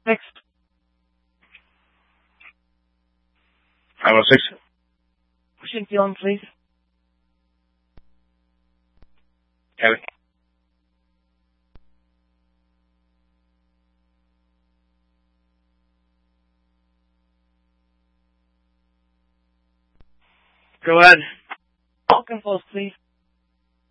Next. 506. Pushing on, please. Heavy. Go ahead. Falcon Post, please.